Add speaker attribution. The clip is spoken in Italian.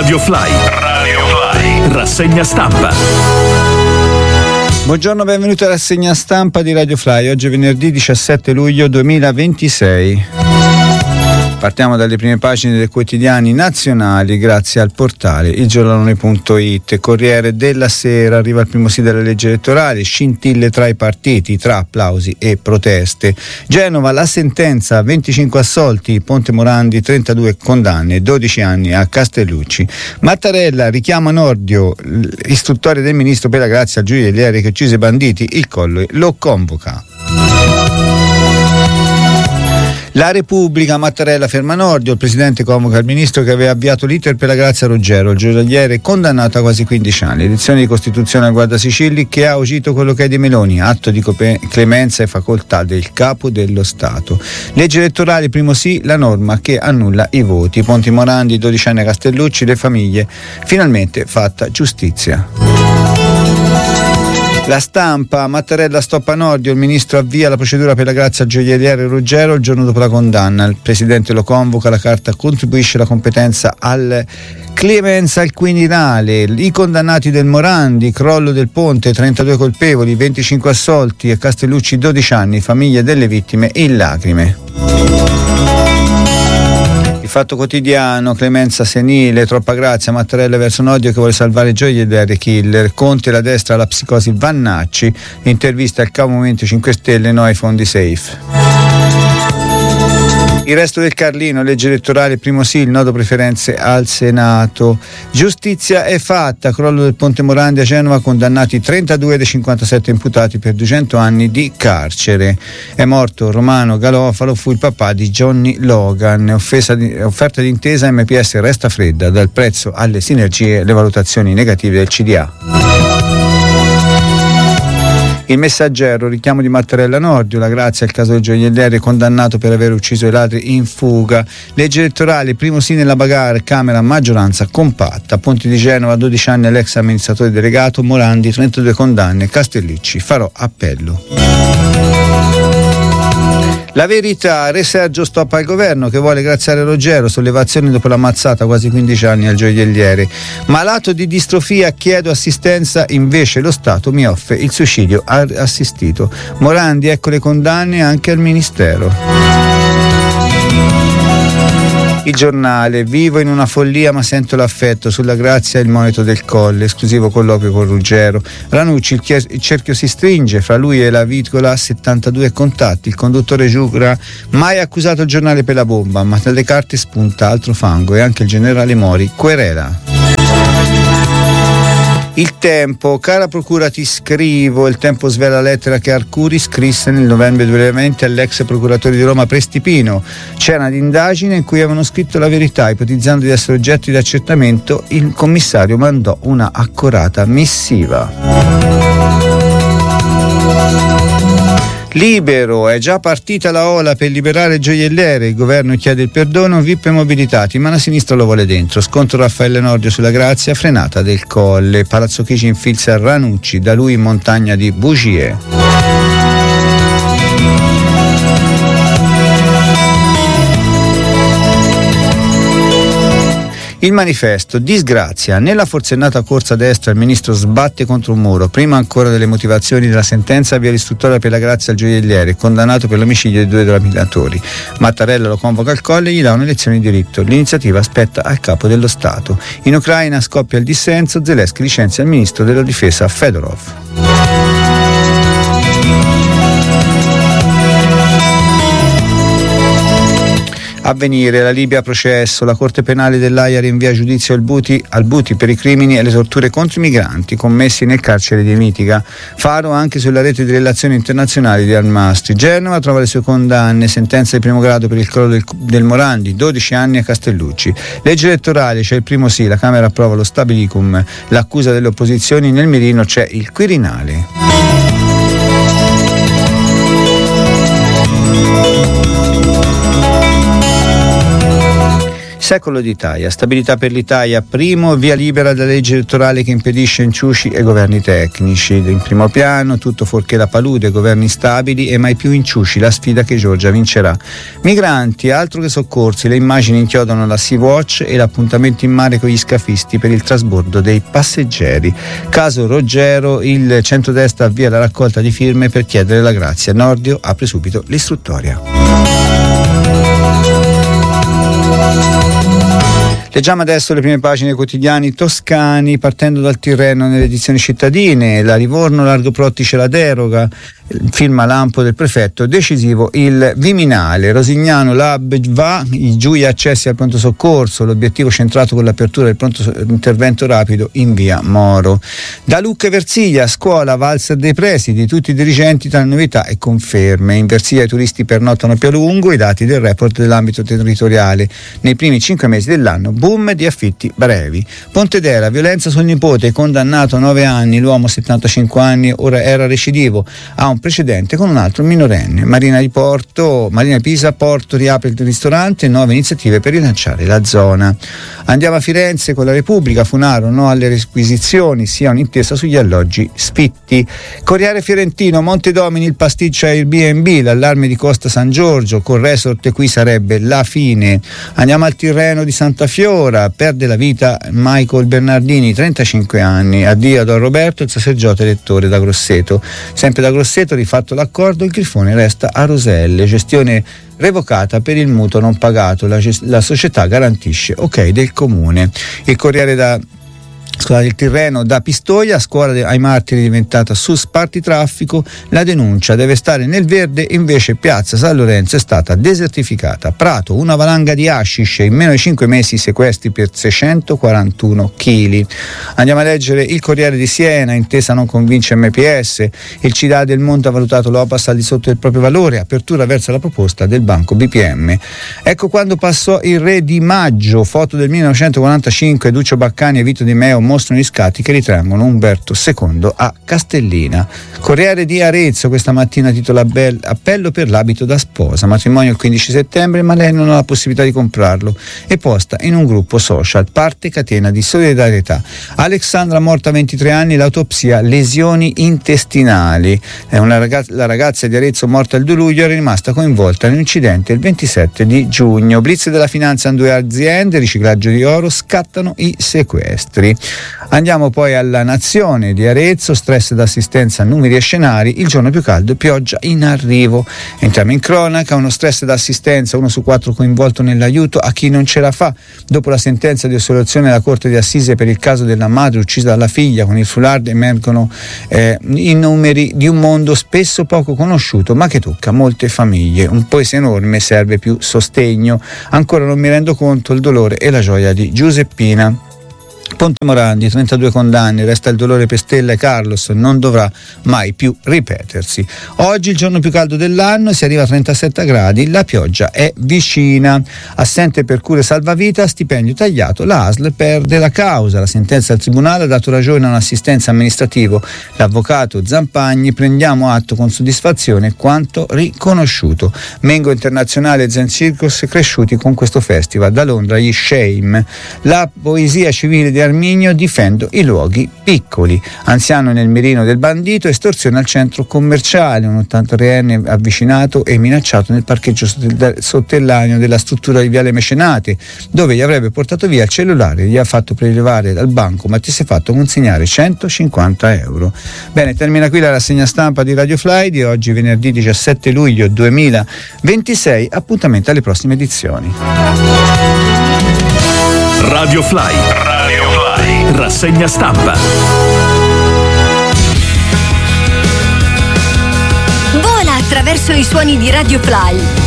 Speaker 1: Radio Fly. Rassegna stampa.
Speaker 2: Buongiorno, benvenuti alla rassegna stampa di Radio Fly. Oggi è venerdì 17 luglio 2026. Partiamo dalle prime pagine dei quotidiani nazionali grazie al portale ilgiornalone.it. Corriere della Sera, arriva il primo sì della legge elettorale, scintille tra i partiti, tra applausi e proteste. Genova, la sentenza, 25 assolti, Ponte Morandi 32 condanne, 12 anni a Castellucci. Mattarella richiama Nordio, istruttore del ministro per la grazia al giudice degli aerei che uccise i banditi, il Colle lo convoca. La Repubblica, Mattarella ferma Nordio, il presidente convoca il ministro che aveva avviato l'iter per la grazia Ruggero, il giornaliere condannato a quasi 15 anni. Edizione di Costituzione al Guardasigilli che ha agito quello che è di Meloni, atto di clemenza e facoltà del capo dello Stato. Legge elettorale, primo sì, la norma che annulla i voti. Ponti Morandi, 12 anni a Castellucci, le famiglie, finalmente fatta giustizia. La Stampa, Mattarella stoppa Nordio, il ministro avvia la procedura per la grazia al gioielliere Ruggero il giorno dopo la condanna. Il presidente lo convoca, la carta contribuisce alla competenza al clemenza al Quirinale. I condannati del Morandi, crollo del ponte, 32 colpevoli, 25 assolti e Castellucci 12 anni, famiglie delle vittime in lacrime. Il Fatto Quotidiano, clemenza senile, troppa grazia, Mattarella verso Nordio che vuole salvare gioielliere killer, Conte la destra alla psicosi Vannacci, intervista al capo Movimento 5 Stelle, no ai fondi safe. Il resto del Carlino, legge elettorale, primo sì, il nodo preferenze al Senato. Giustizia è fatta, crollo del Ponte Morandi a Genova, condannati 32 dei 57 imputati per 200 anni di carcere. È morto Romano Galofalo, fu il papà di Johnny Logan. Offerta di intesa, MPS resta fredda, dal prezzo alle sinergie, le valutazioni negative del CDA. Il Messaggero, richiamo di Mattarella Nordio, la grazia al caso del gioielliere condannato per aver ucciso i ladri in fuga. Legge elettorale, primo sì nella bagarre, Camera maggioranza compatta. Ponti di Genova, 12 anni all'ex amministratore delegato, Morandi 32 condanne, Castellucci farò appello. La Verità, Re Sergio stoppa il governo che vuole graziare Ruggero, sollevazione dopo la mazzata quasi 15 anni al gioielliere. Malato di distrofia, chiedo assistenza, invece lo Stato mi offre il suicidio assistito. Morandi, ecco le condanne anche al Ministero. Il Giornale, vivo in una follia ma sento l'affetto, sulla grazia il monito del Colle, esclusivo colloquio con Ruggero. Ranucci, il cerchio si stringe, fra lui e la Vitcola 72 contatti, il conduttore giura, mai accusato il giornale per la bomba, ma dalle carte spunta altro fango e anche il generale Mori querela. Il Tempo, cara procura ti scrivo, il Tempo svela la lettera che Arcuri scrisse nel novembre 2020 all'ex procuratore di Roma Prestipino. C'era un'indagine in cui avevano scritto la verità, ipotizzando di essere oggetto di accertamento, il commissario mandò una accorata missiva. Libero, è già partita la ola per liberare il gioielliere, il governo chiede il perdono, VIP mobilitati, ma la sinistra lo vuole dentro. Scontro Raffaele Nordio sulla grazia, frenata del Colle, Palazzo Chigi infilza Ranucci, da lui in montagna di bugie. Il Manifesto, disgrazia, nella forsennata corsa a destra il ministro sbatte contro un muro, prima ancora delle motivazioni della sentenza via l'istruttore per la grazia al gioielliere, condannato per l'omicidio di 2 rapinatori. Mattarella lo convoca al Colle e gli dà una lezione di diritto, l'iniziativa spetta al capo dello Stato. In Ucraina scoppia il dissenso, Zelensky licenzia il ministro della difesa Fedorov. Avvenire, la Libia a processo, la Corte Penale dell'Aia rinvia a giudizio al Buti per i crimini e le torture contro i migranti commessi nel carcere di Mitiga. Faro anche sulla rete di relazioni internazionali di Almastri. Genova trova le sue condanne, sentenza di primo grado per il crollo del Morandi, 12 anni a Castellucci. Legge elettorale, c'è il primo sì, la Camera approva lo stabilicum, l'accusa delle opposizioni, nel mirino c'è il Quirinale. Secolo d'Italia, stabilità per l'Italia, primo, via libera da legge elettorale che impedisce inciuci e governi tecnici. In primo piano, tutto fuorché la palude, governi stabili e mai più inciuci, la sfida che Giorgia vincerà. Migranti, altro che soccorsi, le immagini inchiodano la Sea-Watch e l'appuntamento in mare con gli scafisti per il trasbordo dei passeggeri. Caso Roggero, il centrodestra avvia la raccolta di firme per chiedere la grazia. Nordio apre subito l'istruttoria. Leggiamo adesso le prime pagine quotidiani toscani, partendo dal Tirreno nelle edizioni cittadine. La Livorno, Largo Prottice la deroga, firma lampo del prefetto, decisivo il Viminale. Rosignano, Lab va, giù gli accessi al pronto soccorso, l'obiettivo centrato con l'apertura del pronto intervento rapido in via Moro. Da Lucca e Versiglia, scuola valzer dei presidi, tutti i dirigenti tra novità e conferme. In Versiglia i turisti pernottano più a lungo, i dati del report dell'ambito territoriale. Nei primi 5 mesi dell'anno, boom di affitti brevi. Pontedera, violenza sul nipote, condannato a 9 anni, l'uomo 75 anni, ora era recidivo, ha un precedente con un altro minorenne. Marina di Pisa, Porto riapre il ristorante, nuove iniziative per rilanciare la zona. Andiamo a Firenze con la Repubblica, Funaro, no alle requisizioni, sia un'intesa sugli alloggi sfitti. Corriere Fiorentino, Montedomini, il pasticcio Airbnb, l'allarme di Costa San Giorgio, col resort qui sarebbe la fine. Andiamo al Tirreno di Santa Fiora, perde la vita Michael Bernardini, 35 anni, addio a Don Roberto, il sacerdote elettore da Grosseto. Sempre da Grosseto, rifatto l'accordo, il Grifone resta a Roselle, gestione revocata per il mutuo non pagato, la società garantisce ok del comune. Il Tirreno da Pistoia, scuola ai martiri diventata su spartitraffico, la denuncia deve stare nel verde, invece piazza San Lorenzo è stata desertificata. Prato, una valanga di hashish, in meno di 5 mesi sequestri per 641 kg. Andiamo a leggere il Corriere di Siena, intesa non convince MPS, il CDA del Monte ha valutato l'Opas al di sotto del proprio valore, apertura verso la proposta del banco BPM. Ecco quando passò il re di maggio, foto del 1945, Duccio Baccani e Vito Di Meo mostrano gli scatti che ritraggono Umberto II a Castellina. Corriere di Arezzo questa mattina titola appello per l'abito da sposa, matrimonio il 15 settembre ma lei non ha la possibilità di comprarlo, e posta in un gruppo social, parte catena di solidarietà. Alexandra morta a 23 anni, l'autopsia lesioni intestinali. La ragazza di Arezzo morta il 2 luglio era rimasta coinvolta in un incidente il 27 di giugno. Blitz della finanza in 2 aziende, riciclaggio di oro, scattano i sequestri. Andiamo poi alla Nazione di Arezzo, stress d'assistenza, numeri e scenari, il giorno più caldo, pioggia in arrivo. Entriamo in cronaca, uno stress d'assistenza, 1 su 4 coinvolto nell'aiuto a chi non ce la fa. Dopo la sentenza di assoluzione della Corte di Assise per il caso della madre uccisa dalla figlia con il foulard, emergono i numeri di un mondo spesso poco conosciuto ma che tocca molte famiglie. Un paese enorme, serve più sostegno. Ancora non mi rendo conto il dolore e la gioia di Giuseppina. Ponte Morandi, 32 condanne, resta il dolore per Stella e Carlos, non dovrà mai più ripetersi. Oggi il giorno più caldo dell'anno, si arriva a 37 gradi, la pioggia è vicina. Assente per cure salvavita, stipendio tagliato, la ASL perde la causa. La sentenza del tribunale ha dato ragione a un assistente amministrativo, l'avvocato Zampagni, prendiamo atto con soddisfazione quanto riconosciuto. Mengo Internazionale e Zen Circus cresciuti con questo festival. Da Londra gli Shame. La poesia civile di Arminio, difendo i luoghi piccoli. Anziano nel mirino del bandito, estorsione al centro commerciale, un 83enne avvicinato e minacciato nel parcheggio sotterraneo della struttura di Viale Mecenate, dove gli avrebbe portato via il cellulare, gli ha fatto prelevare dal banco ma ti si è fatto consegnare 150 euro. Bene, termina qui la rassegna stampa di Radio Fly di oggi, venerdì 17 luglio 2026. Appuntamento alle prossime edizioni.
Speaker 1: Radio Fly, rassegna stampa.
Speaker 3: Vola attraverso i suoni di Radio Fly.